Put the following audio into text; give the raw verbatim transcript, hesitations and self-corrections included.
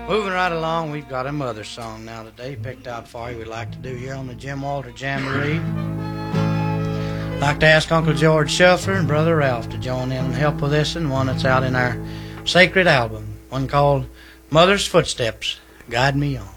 Moving right along, we've got a mother song now today picked out for you we'd like to do here on the Jim Walter Jamboree. Like to ask Uncle George Shuffler and Brother Ralph to join in and help with this one, one that's out in our sacred album, one called Mother's Footsteps Guide Me On.